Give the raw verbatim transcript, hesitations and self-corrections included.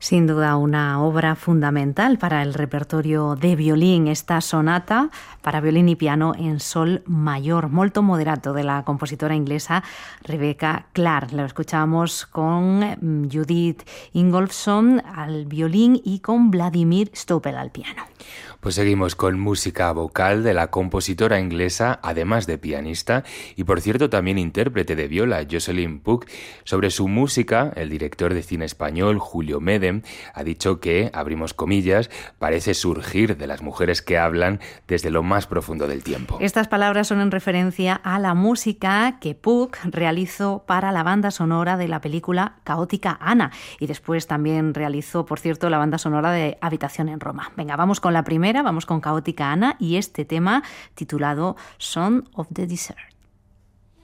Sin duda una obra fundamental para el repertorio de violín, esta sonata para violín y piano en sol mayor, molto moderato, de la compositora inglesa Rebecca Clark. Lo escuchamos con Judith Ingolfsson al violín y con Vladimir Stoppel al piano. Pues seguimos con música vocal de la compositora inglesa, además de pianista, y por cierto también intérprete de viola, Jocelyn Puck. Sobre su música, el director de cine español, Julio Medem, ha dicho que, abrimos comillas, parece surgir de las mujeres que hablan desde lo más profundo del tiempo. Estas palabras son en referencia a la música que Puck realizó para la banda sonora de la película Caótica Ana, y después también realizó, por cierto, la banda sonora de Habitación en Roma. Venga, vamos con la primera. Vamos con Caótica Ana y este tema titulado Song of the Desert.